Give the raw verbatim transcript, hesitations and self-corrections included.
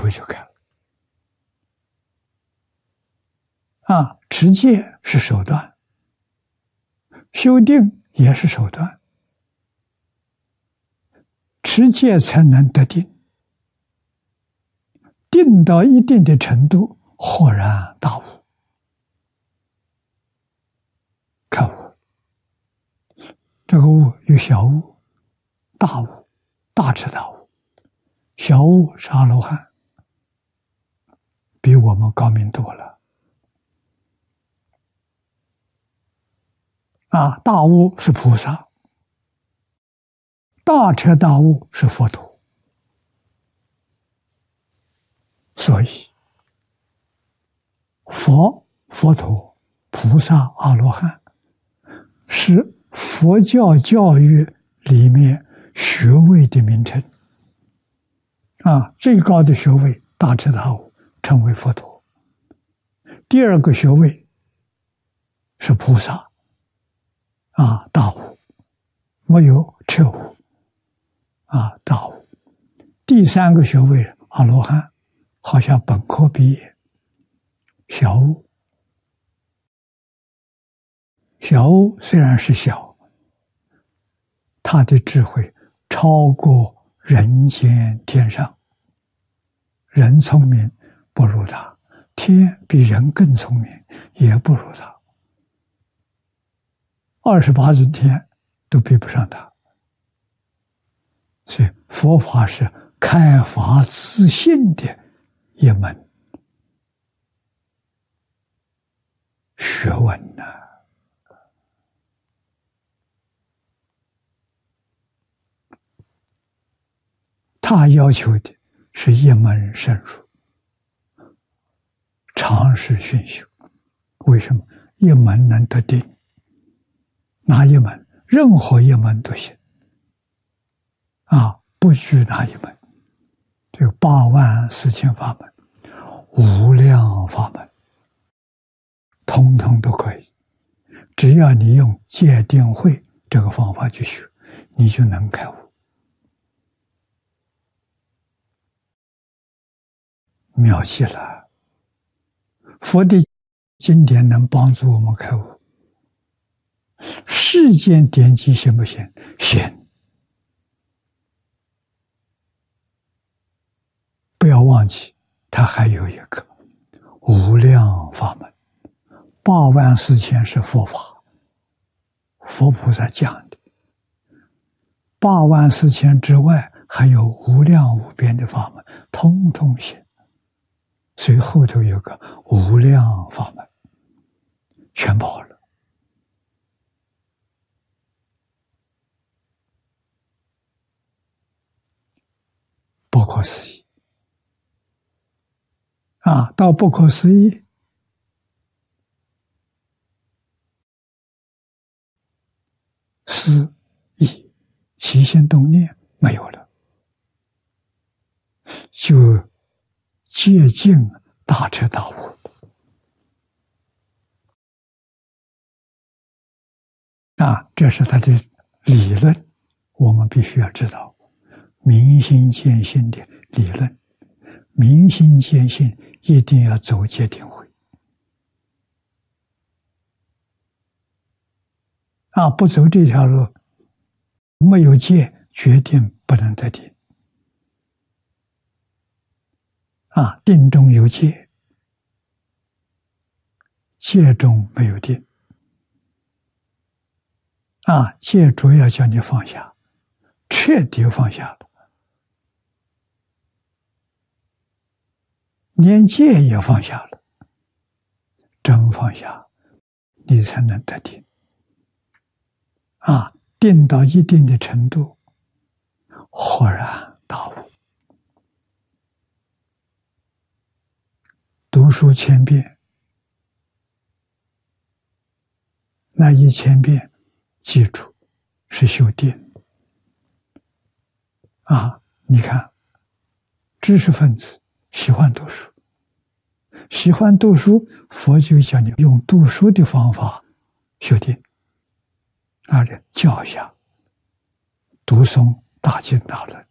慧就开了。啊，持戒是手段，修定也是手段，持戒才能得定，定到一定的程度，豁然大悟，开悟。这个悟有小悟、大悟、大彻大悟。小悟是阿罗汉，比我们高明多了。啊，大悟是菩萨，大彻大悟是佛陀。所以，佛、佛陀、菩萨、阿罗汉是佛教教育里面学位的名称。啊，最高的学位大彻大悟，称为佛陀。第二个学位是菩萨，啊，大悟，没有彻悟，啊，大悟。第三个学位阿罗汉，好像本科毕业，小悟。小悟虽然是小，他的智慧超过人间天上。人聪明不如他，天比人更聪明也不如他，二十八尊天都比不上他。所以佛法是开发自信的一门学问呐、啊。他要求的是一门深入，长时熏修。为什么？一门能得定，哪一门？任何一门都行。啊，不拘哪一门。这个八万四千法门，无量法门，通通都可以。只要你用戒定慧这个方法去学，你就能开悟。妙极了！佛的经典能帮助我们开悟，世间典籍行不行？行。不要忘记，它还有一个无量法门，八万四千是佛法，佛菩萨讲的。八万四千之外，还有无量无边的法门，通通行。所以后头有个无量法门，全包了。不可思议啊！到不可思议，思意起心动念没有了，就接近大彻大悟。啊，这是他的理论，我们必须要知道。明心见性的理论，明心见性一定要走戒定慧。啊，不走这条路，没有戒，决定不能得定。啊，定中有戒，戒中没有定。啊，戒主要叫你放下，彻底放下了，连戒也放下了，真放下，你才能得定。啊，定到一定的程度，豁然大悟。读书千遍，那一千遍记住是修定。啊，你看，知识分子喜欢读书，喜欢读书，佛就叫你用读书的方法修定。啊，教一下，读诵大经大论，